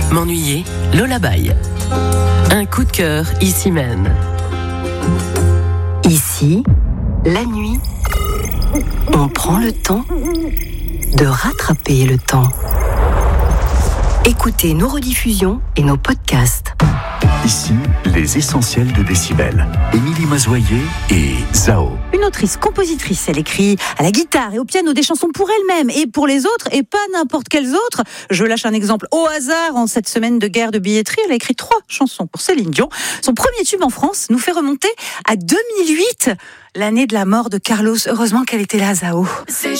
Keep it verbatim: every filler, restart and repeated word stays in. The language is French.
M'ennuyer, Lola Baye. Un coup de cœur, ici même. Ici, la nuit, on prend le temps de rattraper le temps. Écoutez nos rediffusions et nos podcasts. Ici, les essentiels de Décibel. Émilie Mazoyer et Zao. Une autrice, compositrice, elle écrit à la guitare et au piano des chansons pour elle-même et pour les autres et pas n'importe quelles autres. Je lâche un exemple au hasard. En cette semaine de guerre de billetterie, elle a écrit trois chansons pour Céline Dion. Son premier tube en France nous fait remonter à deux mille huit, l'année de la mort de Carlos. Heureusement qu'elle était là, Zao.